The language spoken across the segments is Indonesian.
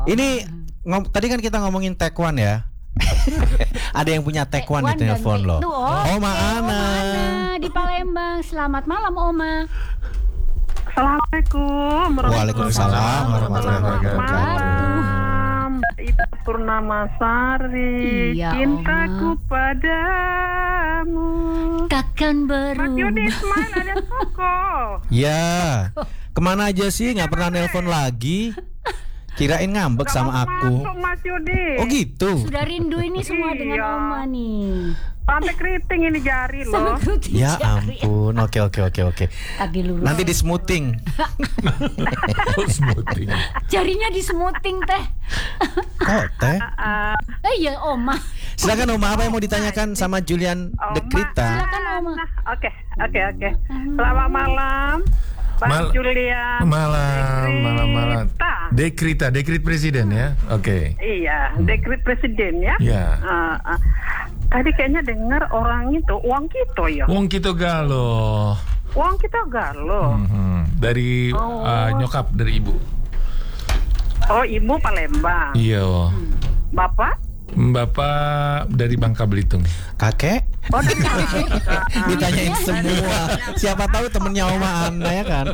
Ini tadi kan kita ngomongin Taekwan ya. Ada yang punya Taekwan di telepon loh. Oma Ana di Palembang. Selamat malam Oma. Assalamualaikum. Waalaikumsalam warahmatullahi wabarakatuh. Ita Purnamasari, Iya, cintaku Oma. padamu. Takkan Mas berubah. Yudis mana ada Koko? Ya, kemana aja sih? Nggak pernah nelpon lagi. Kirain ngambek sama aku. Masuk Mas Yudis. Oh gitu. Sudah rindu ini semua dengan Iya. Oma nih. Sampai keriting ini jari loh. Sampai keriting Ya jari. ampun. Oke. Lagi lurus. Nanti di smoothing. Smoothing. Jarinya disemuting teh. Oh teh. Iya Oma. Silakan Oma, apa yang mau ditanyakan sama Julian Dekrita? Silakan Oma. Oke. Selamat malam. Bang Julian. Malam. Dekrita. Dekrit presiden ya. Oke. Iya, dekret presiden ya. Ya. Tadi kayaknya dengar orang itu uang kita ya. Wong kita galo. Uang kita galau. Dari nyokap dari ibu. Oh, ibu Palembang. Iya. Bapak? Bapak dari Bangka Belitung. Kakek? Oh, dari Ditanyain semua. Siapa tahu temennya Oma Ana ya kan?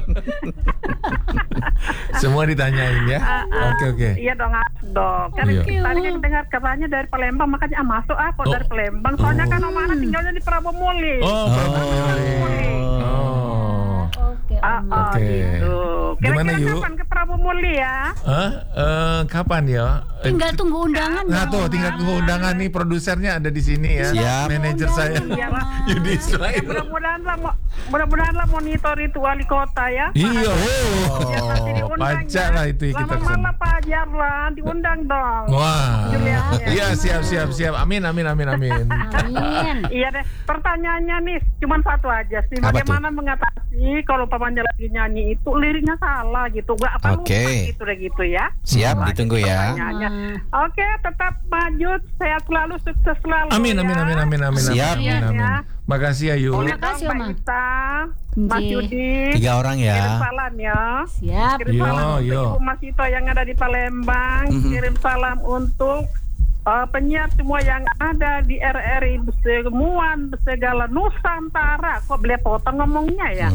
Semua ditanyain ya. Oke. Iya dong, dong. Kan Iya. tadi kan dengar katanya dari Palembang, makanya masuk kok dari Palembang. Soalnya kan Om Ana tinggalnya di Prabomuli. Oh. Oke Oma. Oke. Gitu. Gimana, Kira-kira Yu? kapan ke Prabomuli ya? Kapan ya? Tinggal tunggu undangan. Nah dong, tuh, Oma. tinggal tunggu undangan nih, produsernya ada di sini ya. Siap. Manajer saya. Iya lah. Yudi Ya, Ismail. mudah-mudahan lah monitor itu wali kota ya. Iya. Ya, pasti diundang Pajak ya. lah itu kita Selamat kesana. malam Pak Jarlan, diundang dong. Wah. Julian. Iya, siap. Amin. Amin. Iya deh, pertanyaannya nih cuma satu aja sih. Apa Bagaimana mengatasi kalau pamannya lagi nyanyi itu liriknya salah gitu, gak apa Oke. lupa gitu deh gitu ya. Siap, ditunggu ya. Pertanyaannya. Oke, tetap maju, sehat selalu, sukses selalu. Amin. ya. Siap. Amin. Makasih ya, Yu. Boleh Makasih, dong, Oma. Mbak Ita, Mas Nggih. Yudi. 3 orang Kirim ya. salam ya. Siap. Kirim salam untuk Yo. Ibu Mas Ito yang ada di Palembang. Kirim salam untuk penyiar semua yang ada di RRI semua segala Nusantara. Kok belepotan ngomongnya ya?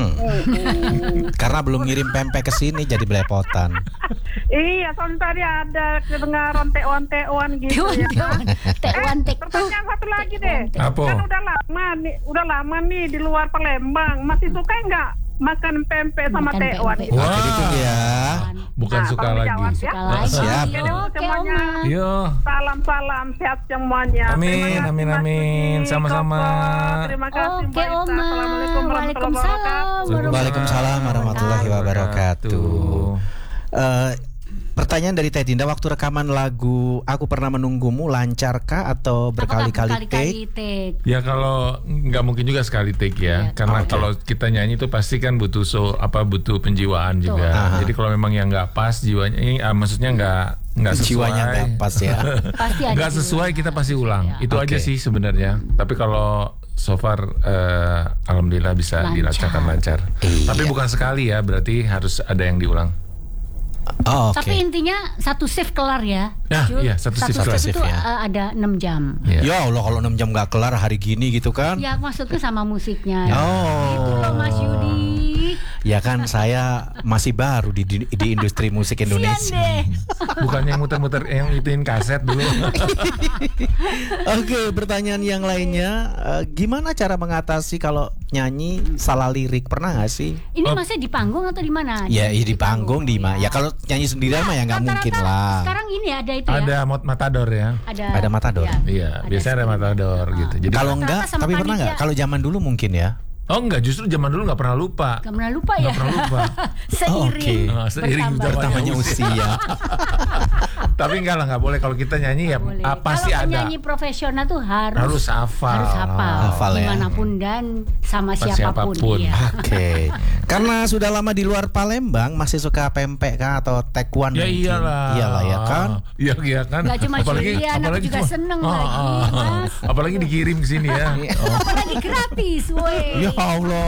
Karena belum ngirim pempek ke sini jadi belepotan. Iya, soalnya tadi ada kedengaran tewan gitu ya. Tewan tek tuh. Pertanyaan satu lagi deh. Apa? Kan udah lama nih di luar Palembang. Masih suka nggak makan pempek sama Makan tewan? pempek. Wah. Oke, ditunggu ya. Bukan Nah, suka tolong lagi. dijawab ya. Suka lagi. Siap. Oke Oma. Yo. Salam sehat semuanya. Amin, Terima kasih, amin, Mas amin. Budi, Sama-sama. Koko. Terima kasih Oke Mbak Ita. Oma. Assalamualaikum warahmatullahi wabarakatuh. Waalaikumsalam warahmatullahi wabarakatuh. Pertanyaan dari Teh Dinda, waktu rekaman lagu Aku Pernah Menunggumu lancarkah atau berkali-kali take? take? Ya kalau nggak mungkin juga sekali take ya, karena Oke. kalau kita nyanyi itu pasti kan butuh butuh penjiwaan juga. Aha. Jadi kalau memang yang nggak pas jiwanya, maksudnya nggak sesuai. Jiwanya nggak pas ya. Pasti ada. Nggak sesuai kita pasti ulang. Ya. Itu Oke. aja sih sebenarnya. Tapi kalau so far alhamdulillah bisa Lancar. dilancarkan lancar. Iya. Tapi bukan sekali ya, berarti harus ada yang diulang. Oh, oke. Tapi intinya satu shift kelar ya. Nah, Jul. iya, satu shift kelar. itu ya. ada 6 jam. Ya. Ya Allah, kalau 6 jam nggak kelar hari gini gitu kan? Ya maksudnya sama musiknya. Oh. Itu loh Mas Yudi. Ya kan saya masih baru di industri musik Sian Indonesia. deh. Bukannya yang muter-muter yang ituin kaset dulu. Oke, pertanyaan yang lainnya, gimana cara mengatasi kalau nyanyi salah lirik? Pernah nggak sih? Ini masih di panggung atau di mana? Ya, di panggung di mana? Ya kalau nyanyi sendirian mah ya nggak Rata-rata mungkin lah. Sekarang ini ada itu ya. Ada matador ya. Ada matador. Ya. Iya, biasanya ada matador gitu. Jadi Kalau Rata-rata enggak, sama tapi pernah nggak? panitia. Kalau zaman dulu mungkin ya. oh enggak, justru zaman dulu nggak pernah lupa. Gak pernah lupa ya. Nggak pernah lupa. Seiring. Oke. Seiring bertambah. Bertambahnya usia. Tapi enggak lah, nggak boleh kalau kita nyanyi ya Boleh. pasti Kalau ada. penyanyi profesional tuh harus Harus hafal. Hafal ya. dimanapun dan sama Sama siapapun. siapapun. Iya. Oke. Karena sudah lama di luar Palembang, masih suka pempek kah atau taekwondo? Ya mungkin? iyalah. Iyalah ya kan. Iya kan. Nggak cuma Julian, aku juga seneng lagi, Mas. Apalagi dikirim ke sini ya. Apalagi gratis, woi. Ya Allah.